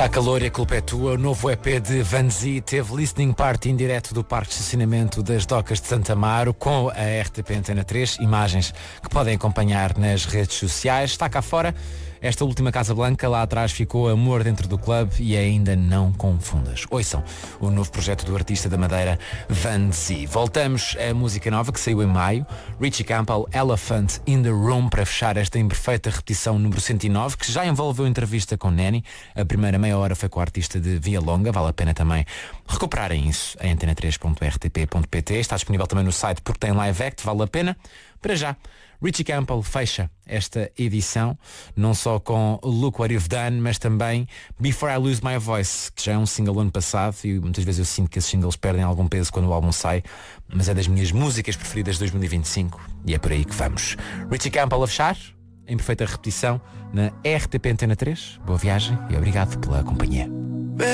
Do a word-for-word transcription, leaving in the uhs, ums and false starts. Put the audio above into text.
Está calor e a culpa é tua. O novo E P de Vanzi teve listening party em direto do Parque de Estacionamento das Docas de Santa Amaro com a R T P Antena três. Imagens que podem acompanhar nas redes sociais. Está cá fora esta última Casa Blanca. Lá atrás ficou Amor Dentro do Clube e ainda não confundas. Ouçam o novo projeto do artista da Madeira, Vanzi. Voltamos à música nova que saiu em maio. Richie Campbell, Elephant in the Room, para fechar esta imperfeita repetição número cento e nove, que já envolveu entrevista com Neni. A primeira meia hora foi com a artista de Via Longa. Vale a pena também recuperarem isso em antena três ponto r t p ponto p t. Está disponível também no site porque tem live act. Vale a pena. Para já, Richie Campbell fecha esta edição não só com Look What You've Done, mas também Before I Lose My Voice, que já é um single ano passado e muitas vezes eu sinto que esses singles perdem algum peso quando o álbum sai, mas é das minhas músicas preferidas de dois mil e vinte e cinco e é por aí que vamos. Richie Campbell a fechar, em perfeita repetição, na R T P Antena três. Boa viagem e obrigado pela companhia.